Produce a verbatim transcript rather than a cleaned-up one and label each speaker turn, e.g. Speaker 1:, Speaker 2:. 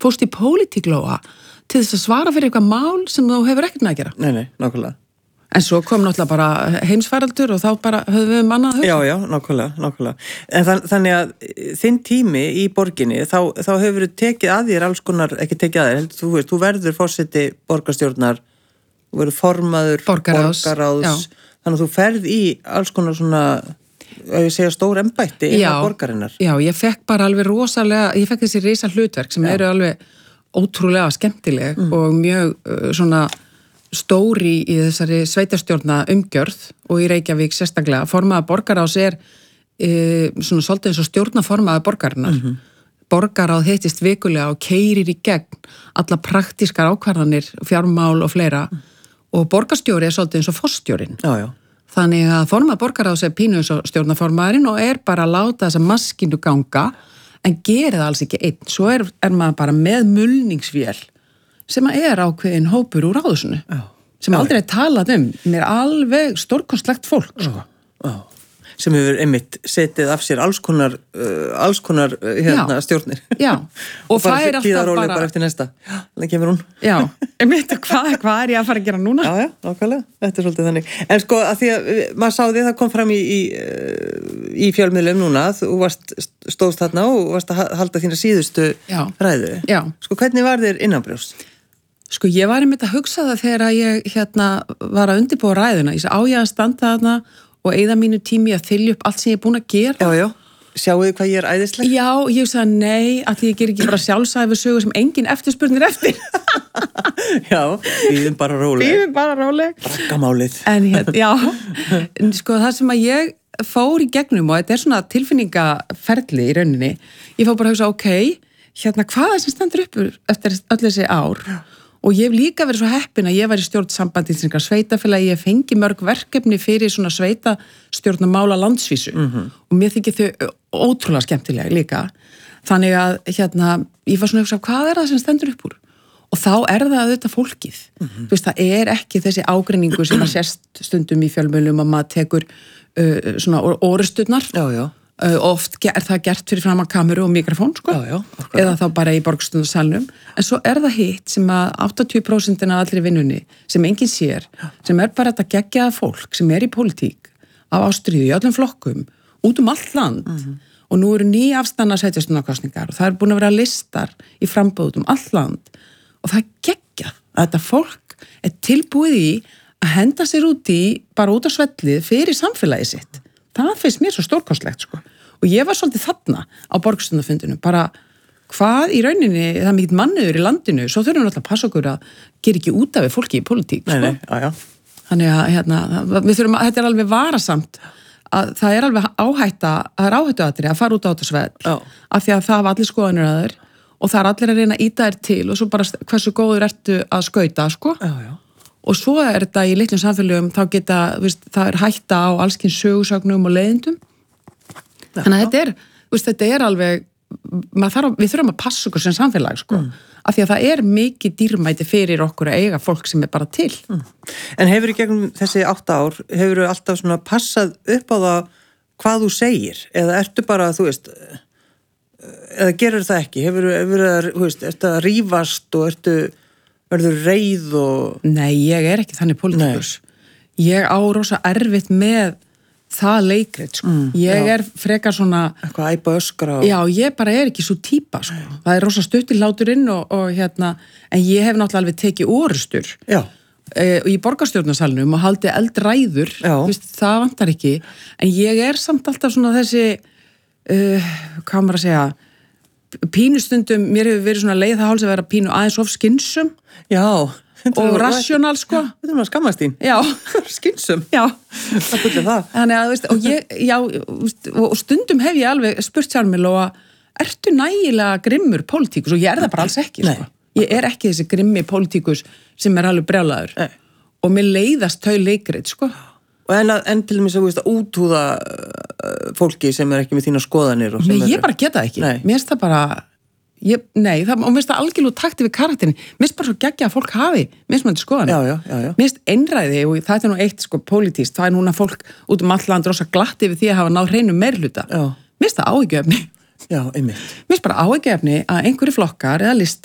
Speaker 1: fórst í pólitíklóa til þess að svara fyrir eitthvað mál sem þú hefur ekkert með að gera.
Speaker 2: Nei, nei, nákvæmlega.
Speaker 1: En svo kom náttúrulega bara heimsfaraldur og þá bara höfum við mannað að hugsa.
Speaker 2: Já, já, nákvæmlega, nákvæmlega. En þann, þannig að þinn tími í borginni, þá, þá hefur þú tekið að þér alls konar, ekki tekið að þér, heldur, þú veist, þú verður forseti borgarstjórnar, þú verður formaður
Speaker 1: borgaráðs,
Speaker 2: borgaráðs þannig að þú ferð í alls konar svona, að ég segja, stór embætti innan borgarinnar.
Speaker 1: Já, ég fekk bara alveg rosalega, ég fekk þessi risa hlutverk sem já. Eru alveg ótrúlega skemmtileg mm. og mjög uh, svona stóri í þessari sveitarstjórna umgjörð og í Reykjavík sérstaklega. Formaður borgaráðs er e, svona svolítið eins og stjórnaformaður borgarinnar. Mm-hmm. Borgaráð heitist vikulega og keyrir í gegn alla praktískar ákvarðanir, fjármál og fleira mm. og borgarstjóri er svolítið eins og forstjórinn.
Speaker 2: Já, já.
Speaker 1: Þannig að formaður borgaráðs er pínu eins og stjórnaformaðurinn og er bara að láta þessa maskinu ganga en gerir það alls ekki einn. Svo er, er maður bara með mulningsvél sem er ákveðin hópur úr ráðusinu, já, sem já. Aldrei talað um, mér alveg stórkostlegt fólk, sko.
Speaker 2: Já, já. Sem hefur einmitt setið af sér alls konar, uh, alls konar uh, hérna,
Speaker 1: já.
Speaker 2: Stjórnir.
Speaker 1: Já, og, og það er alltaf bara...
Speaker 2: bara eftir næsta, já, það kemur hún.
Speaker 1: Já, einmitt, hvað, hvað er ég að fara að gera núna?
Speaker 2: Já, já, nákvæmlega, þetta er svolítið þannig. En sko, að því að maður sá því, það kom fram í, í, í fjölmiðlum núna, þú varst, stóðst þarna og varst að halda þína síðustu já. Ræðu.
Speaker 1: Já.
Speaker 2: Sko, hvernig var þér innanbrjóst?
Speaker 1: Sko, ég var einmitt að hugsa það þegar ég hérna var að undirbúa ræðuna. Ég sagði, á ég að standa þarna og eyða mínu tími að þylja upp allt sem ég er búin að gera.
Speaker 2: Já, já. Sjáu þið hvað ég er æðisleg?
Speaker 1: Já, ég sagði, nei, að ég ger ekki bara sjálfsæfi sögu sem engin eftirspurnir eftir.
Speaker 2: Já, bíðum bara róleg.
Speaker 1: Bíðum bara róleg.
Speaker 2: Braggamálið.
Speaker 1: En hérna, já, sko, það sem að ég fór í gegnum og þetta er svona tilfinningaferli í rauninni. Ég fór bara að hugsa, ok, hérna, hvað er sem stendur upp eftir öll þessi ár? Og ég hef líka verið svo heppin að ég var í stjórn sambandinsingar sveitafélagi, ég fengi mörg verkefni fyrir svona sveitastjórnamála landsvísu mm-hmm. og mér þykir þau ótrúlega skemmtilega líka. Þannig að hérna, ég var svona að hugsa, hvað er það sem stendur upp úr? Og þá er það auðvitað fólkið. Mm-hmm. Þú veist, það er ekki þessi ágreiningu sem að sést stundum í fjölmiðlum að maður tekur uh, svona orusturnar. Já, já. Uh, oft er það gert fyrir fram að kameru og mikrofón, sko,
Speaker 2: já, já,
Speaker 1: eða þá bara í borgstundarsalnum, en svo er það hitt sem að áttatíu prósent af allri vinnunni, sem enginn sér, já. Sem er bara þetta geggjaða fólk, sem er í pólitík, á ástríðu, í öllum flokkum, út um allt land, mm-hmm. og nú eru ný afstanna sveitarstjórnarkosningar og það er búin að vera listar í frambúð um allt land, og það er geggjað að þetta fólk er tilbúið í að henda sér út í, bara út á svellið fyrir samfélagið sitt. Það finnst mér svo stórkostlegt, sko. Og ég var svolítið þarna á borgarstjórnarfundinu, bara hvað í rauninni, það er mikill manniður í landinu, svo þurfum við alltaf að passa okkur að gera ekki út af við fólki í pólitík, sko.
Speaker 2: Nei, nei, já, já.
Speaker 1: Þannig að, hérna, við þurfum að, þetta er alveg varasamt, að það er alveg áhætta, það er áhættuatriði að fara út á þetta svell, af því að það hafa allir skoðanir að þeir, og það er allir að reyna að ýta þér til, og svo bara hversu góður ertu að skauta, sko. Já, já. Og svo er þetta í litlum samfélögum, þá geta, veist, það er hætta á allskins sögursögnum og leiðindum. Ja, Þannig að þetta er, veist, þetta er alveg, þarf, við þurfum að passa okkur sem samfélag, sko. Mm. Af því að það er mikið dýrmæti fyrir okkur að eiga fólk sem er bara til. Mm.
Speaker 2: En hefur í gegnum þessi átta ár, hefur þú alltaf svona passað upp á það hvað þú segir? Eða ertu bara, þú veist, eða gerur það ekki? Hefur það, þú veist, ertu að rífast og ertu... Verður reið og...
Speaker 1: Nei, ég er ekki þannig pólitíkus. Ég á rosa erfitt með það leikrit, sko. Mm, ég já. Er frekar svona...
Speaker 2: Eitthvað æpa öskra og...
Speaker 1: Já, ég bara er ekki svo típa, sko. Nei. Það er rosa stutt í hláturinn og, og hérna... En ég hef náttúrulega alveg tekið orustur. Já. E, í borgarstjórnarsalnum og haldið eldræður. Já. Vist, það vantar ekki. En ég er samt alltaf svona þessi... Uh, hvað maður að segja... Pínustundum, mér hefur verið svona leið það háls að vera pínu aðeins of skynsum.
Speaker 2: Já.
Speaker 1: Og rassjónal, sko.
Speaker 2: Þetta er maður skammast þín.
Speaker 1: Já.
Speaker 2: Skynsum.
Speaker 1: Já.
Speaker 2: Það fullir það.
Speaker 1: Þannig að, veist, og ég, já, og stundum hef ég alveg spurt sjálf mig og að, ertu nægilega grimmur pólitíkus? Og ég er það bara alls ekki,
Speaker 2: Nei.
Speaker 1: Sko. Ég er ekki þessi grimmi pólitíkus sem er alveg brjálaður. Nei. Og mér leiðast þau leikrit, sko.
Speaker 2: Og en, en til dæmis að, veist, að úthúða fólki sem er ekki með þína skoðanir og sem
Speaker 1: Nei, ég bara geta það ekki. Nei. Mér finnst það bara, ég, nei, það, og mér finnst það algjörlega takti við karakterin. Mér finnst bara svo geggja að fólk hafi, mismunandi skoðanir.
Speaker 2: Já, já, já, já.
Speaker 1: Mér finnst einræði, og það er nú eitt, sko, pólitískt, það er núna fólk út um alland rosa glatt yfir því að hafa náð hreinu meirhluta. Já. Mér finnst það áhyggjuefni.
Speaker 2: Já, einmitt.
Speaker 1: Mér finnst bara áhyggjuefni að einhverju flokkar eða lista